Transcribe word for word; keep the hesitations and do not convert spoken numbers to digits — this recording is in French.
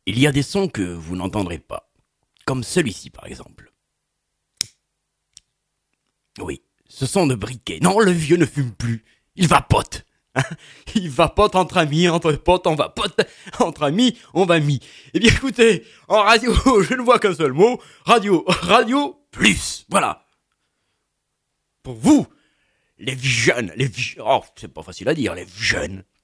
Il y a des sons que vous n'entendrez pas, comme celui-ci par exemple. Oui, ce son de briquet. Non, le vieux ne fume plus, il vapote. Il vapote entre amis, entre potes, on vapote, entre amis, on va mis. Eh bien écoutez, en radio, je ne vois qu'un seul mot, radio, radio, plus, voilà. Pour vous, les jeunes, les vieux, oh, c'est pas facile à dire, les jeunes,